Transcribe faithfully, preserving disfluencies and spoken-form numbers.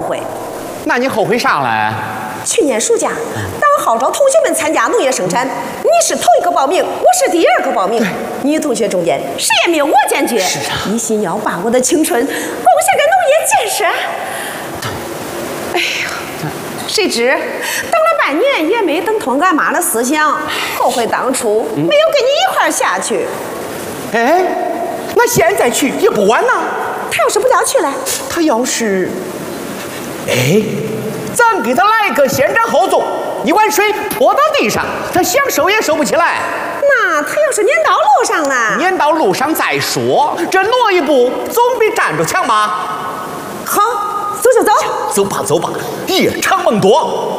悔。 那你后悔啥嘞？ 去年暑假，当号召同学们参加农业生产，你是头一个报名，我是第二个报名。女同学中间谁也没有我坚决， 是啊， 一心要把我的青春贡献给农业建设。哎呀，谁知等了半年也没等通俺妈的思想，后悔当初没有跟你一块儿下去。 哎，那现在去也不晚呐。 他要是不叫去了， 他要是，哎，咱给他来个先斩后奏，一碗水泼到地上，他想收也收不起来。 那他要是撵到路上呢？ 撵到路上再说，这挪一步总比站着强吧？ 好，走就走。 走吧走吧，夜长梦多。